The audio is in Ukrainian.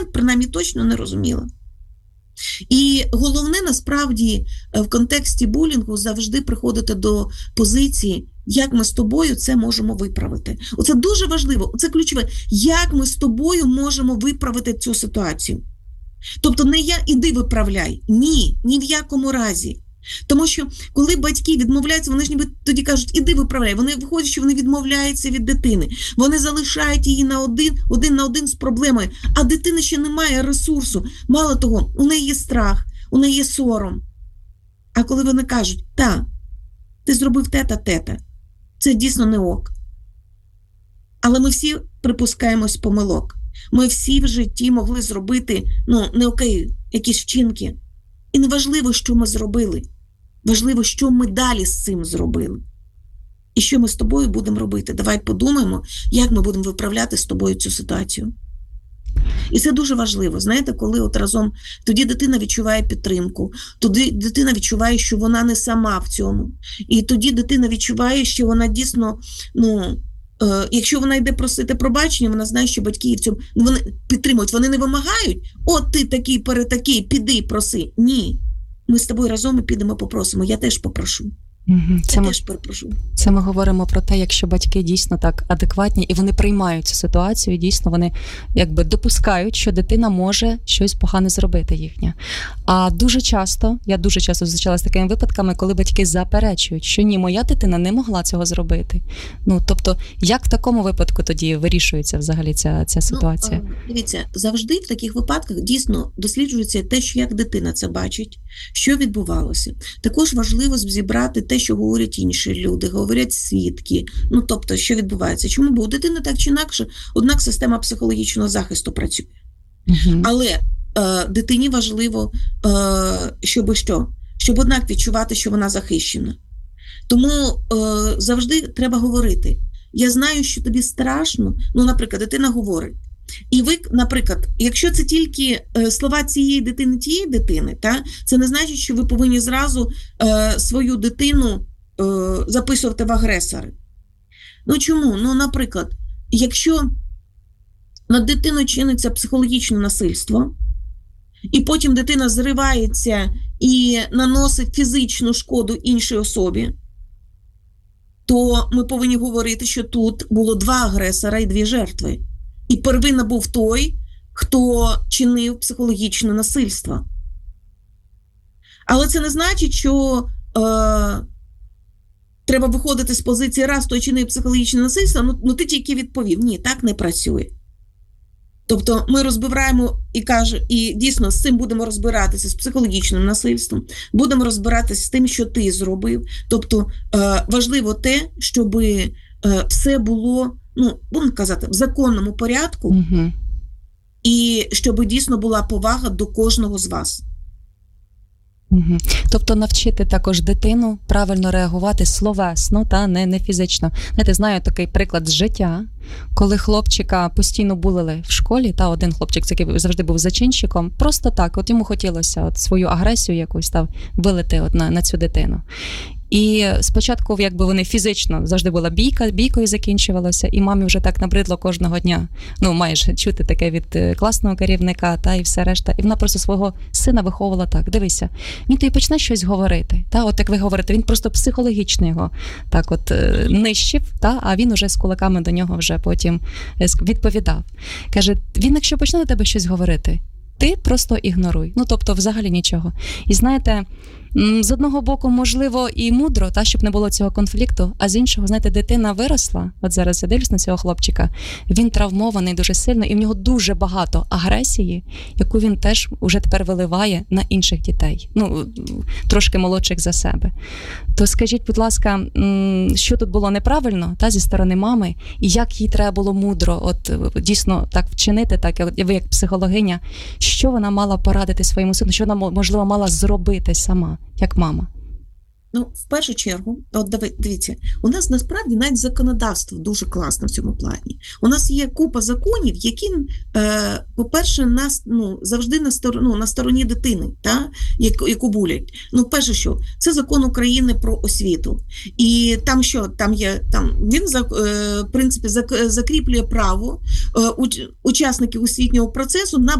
принаймні точно не розуміла. І головне, насправді, в контексті булінгу завжди приходити до позиції, як ми з тобою це можемо виправити. Оце дуже важливо, це ключове. Як ми з тобою можемо виправити цю ситуацію? Тобто не я, іди виправляй. Ні в якому разі. Тому що, коли батьки відмовляються, вони ж ніби тоді кажуть, іди виправляй. Вони виходять, що вони відмовляються від дитини. Вони залишають її один на один з проблемою. А дитина ще не має ресурсу. Мало того, у неї є страх, у неї є сором. А коли вони кажуть, ти зробив те-та, це дійсно не ок. Але ми всі припускаємось помилок. Ми всі в житті могли зробити, не окей, якісь вчинки. І не важливо, що ми зробили. Важливо, що ми далі з цим зробили. І що ми з тобою будемо робити. Давай подумаємо, як ми будемо виправляти з тобою цю ситуацію. І це дуже важливо. Знаєте, коли от разом, тоді дитина відчуває підтримку, тоді дитина відчуває, що вона не сама в цьому. І тоді дитина відчуває, що вона дійсно, якщо вона йде просити пробачення, вона знає, що батьки її в цьому вони підтримують. Вони не вимагають, ти такий, перетакий, піди, проси. Ні. Ми з тобою разом і підемо попросимо. Я теж попрошу. Я теж перепрошу. Це ми говоримо про те, якщо батьки дійсно так адекватні, і вони приймають цю ситуацію, і дійсно вони допускають, що дитина може щось погане зробити їхнє. А я дуже часто зустрічалася з такими випадками, коли батьки заперечують, що ні, моя дитина не могла цього зробити. Тобто, як в такому випадку тоді вирішується взагалі ця ситуація? Дивіться, завжди в таких випадках дійсно досліджується те, що як дитина це бачить, що відбувалося. Також важливо зібрати те, що говорять інші люди, говорять свідки, тобто, що відбувається. Чому? Бо у дитини так чи інакше, однак система психологічного захисту працює. Але дитині важливо, щоб однак відчувати, що вона захищена. Тому завжди треба говорити. Я знаю, що тобі страшно, наприклад, дитина говорить. І ви, наприклад, якщо це тільки слова тієї дитини, це не значить, що ви повинні зразу свою дитину записувати в агресори. Чому? Наприклад, якщо над дитиною чиниться психологічне насильство, і потім дитина зривається і наносить фізичну шкоду іншій особі, то ми повинні говорити, що тут було 2 агресора і 2 жертви. І первинно був той, хто чинив психологічне насильство. Але це не значить, що треба виходити з позиції, раз той чинив психологічне насильство, ти тільки відповів. Ні, так не працює. Тобто ми розбираємо і дійсно з цим будемо розбиратися, з психологічним насильством, будемо розбиратися з тим, що ти зробив. Тобто важливо те, щоб все було, будемо казати, в законному порядку, і щоб дійсно була повага до кожного з вас. Тобто навчити також дитину правильно реагувати словесно, не фізично. Знаєте, знаю такий приклад з життя, коли хлопчика постійно булили в школі, один хлопчик, який завжди був зачинщиком, просто так, йому хотілося свою агресію якусь вилити на цю дитину. І спочатку, вони фізично, завжди була бійкою закінчувалося, і мамі вже так набридло кожного дня, майже чути таке від класного керівника, і все решта. І вона просто свого сина виховувала так, дивися, він тобі почне щось говорити, як ви говорите, він просто психологічно його нищив, а він уже з кулаками до нього вже потім відповідав. Каже, він якщо почне до тебе щось говорити, ти просто ігноруй. Тобто взагалі нічого. І знаєте, з одного боку, можливо, і мудро, щоб не було цього конфлікту, а з іншого, знаєте, дитина виросла, от зараз я дивлюсь на цього хлопчика, він травмований дуже сильно, і в нього дуже багато агресії, яку він теж уже тепер виливає на інших дітей, трошки молодших за себе. То скажіть, будь ласка, що тут було неправильно зі сторони мами, і як їй треба було мудро дійсно так вчинити, ви як психологиня, що вона мала порадити своєму сину, що вона, можливо, мала зробити сама, як мама? В першу чергу, дивіться, у нас насправді навіть законодавство дуже класне в цьому плані. У нас є купа законів, які, по-перше, завжди на стороні дитини, яку булять. Перше що, це закон України про освіту. І він, в принципі, закріплює право учасників освітнього процесу на